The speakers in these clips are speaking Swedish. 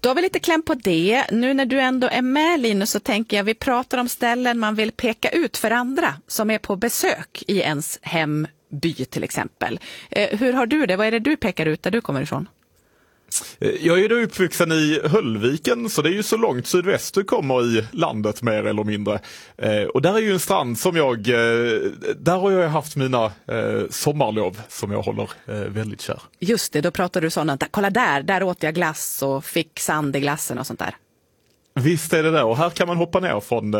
Då har vi lite kläm på det. Nu när du ändå är med, Linus, så tänker jag vi pratar om ställen man vill peka ut för andra som är på besök i ens hemby till exempel. Hur har du det? Vad är det du pekar ut där du kommer ifrån? Jag är då uppvuxen i Höllviken, så det är ju så långt sydväst du kommer i landet mer eller mindre. Och där är ju en strand som där har jag haft mina sommarlov som jag håller väldigt kär. Just det, då pratar du sådana, kolla där åt jag glass och fick sand i glassen och sånt där. Visst är det där, och här kan man hoppa ner från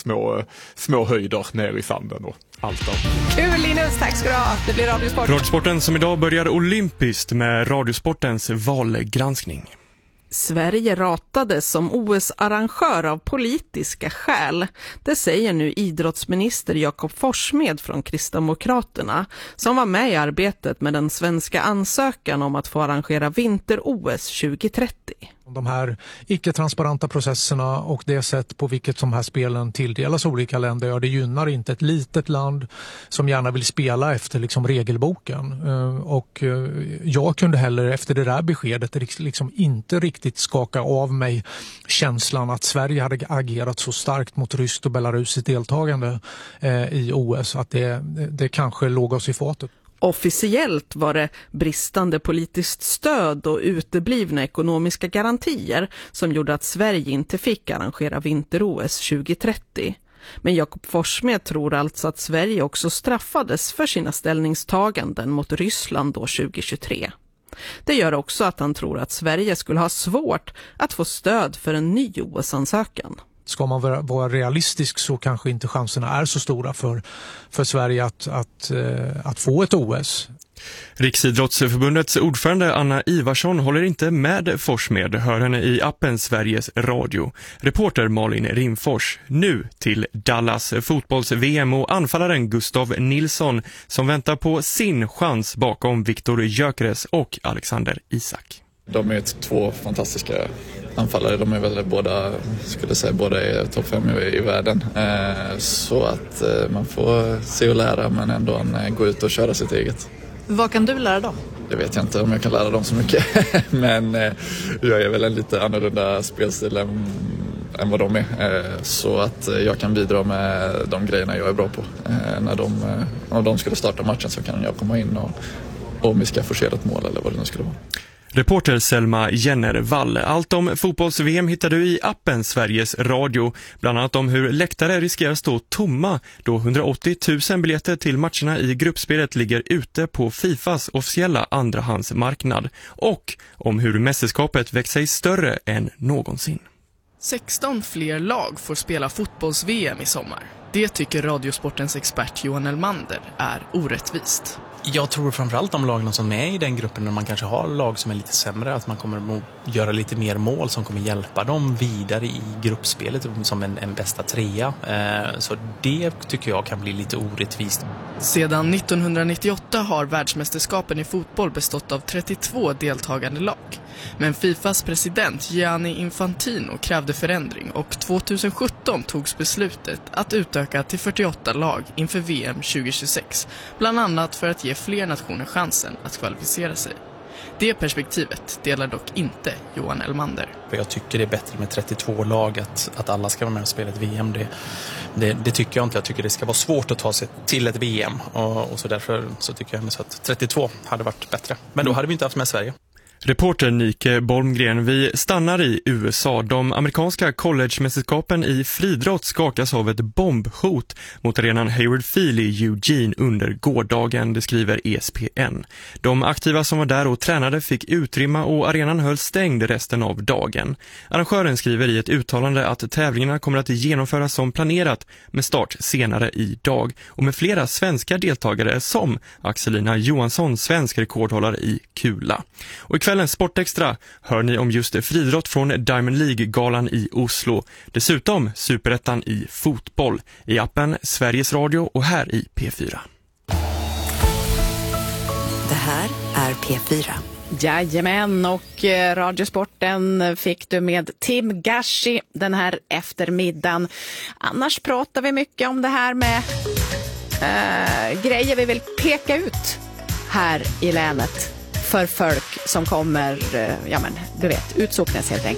små höjder ner i sanden och allt där. Kul Linus, tack ska du ha. Det blir Radiosport. Radiosporten som idag börjar olympiskt med Radiosportens valgranskning. Sverige ratades som OS-arrangör av politiska skäl. Det säger nu idrottsminister Jakob Forssmed från Kristdemokraterna, som var med i arbetet med den svenska ansökan om att få arrangera vinter-OS 2030. De här icke-transparenta processerna och det sätt på vilket de här spelen tilldelas olika länder, det gynnar inte ett litet land som gärna vill spela efter regelboken. Och jag kunde heller efter det där beskedet inte riktigt skaka av mig känslan att Sverige hade agerat så starkt mot ryskt och belarusiskt deltagande i OS att det kanske låg oss i fatet. Officiellt var det bristande politiskt stöd och uteblivna ekonomiska garantier som gjorde att Sverige inte fick arrangera vinter-OS 2030. Men Jakob Forssmed tror alltså att Sverige också straffades för sina ställningstaganden mot Ryssland då 2023. Det gör också att han tror att Sverige skulle ha svårt att få stöd för en ny OS-ansökan. Ska man vara realistisk så kanske inte chanserna är så stora för Sverige att få ett OS. Riksidrottsförbundets ordförande Anna Ivarsson håller inte med Forssmed, hör henne i appen Sveriges Radio. Reporter Malin Rimfors. Nu till Dallas fotbolls-VM och anfallaren Gustav Nilsson som väntar på sin chans bakom Viktor Gyökeres och Alexander Isak. De är två fantastiska anfallare. De är väl båda är topp 5 i världen. Så att man får se och lära, men ändå gå ut och köra sitt eget. Vad kan du lära dem? Jag vet inte om jag kan lära dem så mycket. Men jag är väl en lite annorlunda spelstil än vad de är. Så att jag kan bidra med de grejerna jag är bra på. Om de skulle starta matchen så kan jag komma in och om vi ska forcera ett mål eller vad det nu skulle vara. Reporter Selma Jennervall. Allt om fotbolls-VM hittar du i appen Sveriges Radio. Bland annat om hur läktare riskerar stå tomma då 180 000 biljetter till matcherna i gruppspelet ligger ute på Fifas officiella andrahandsmarknad. Och om hur mästerskapet växer sig större än någonsin. 16 fler lag får spela fotbolls-VM i sommar. Det tycker Radiosportens expert Johan Elmander är orättvist. Jag tror framförallt de lagen som är i den gruppen, när man kanske har lag som är lite sämre, att man kommer att göra lite mer mål som kommer hjälpa dem vidare i gruppspelet som en bästa trea. Så det tycker jag kan bli lite orättvist. Sedan 1998 har världsmästerskapen i fotboll bestått av 32 deltagande lag. Men Fifas president Gianni Infantino krävde förändring och 2017 togs beslutet att utöka till 48 lag inför VM 2026. Bland annat för att ge fler nationer chansen att kvalificera sig. Det perspektivet delar dock inte Johan Elmander. Jag tycker det är bättre med 32 lag, att alla ska vara med och spela ett VM. Det tycker jag inte. Jag tycker det ska vara svårt att ta sig till ett VM. Och så därför så tycker jag att 32 hade varit bättre. Men då hade vi inte haft med Sverige. Reporter Nike Bolmgren, vi stannar i USA. De amerikanska collegemästerskapen i friidrott skakas av ett bombhot mot arenan Hayward Field i Eugene under gårdagen, det skriver ESPN. De aktiva som var där och tränade fick utrymma och arenan höll stängd resten av dagen. Arrangören skriver i ett uttalande att tävlingarna kommer att genomföras som planerat med start senare i dag och med flera svenska deltagare som Axelina Johansson, svensk rekordhållare i kula. Och i kvällens Sportextra hör ni om just friidrott från Diamond League-galan i Oslo. Dessutom superettan i fotboll i appen Sveriges Radio och här i P4. Det här är P4. Jajamän, och Radiosporten fick du med Tim Gashi den här eftermiddagen. Annars pratar vi mycket om det här med grejer vi vill peka ut här i länet för folk som kommer, du vet, utsocknes helt enkelt.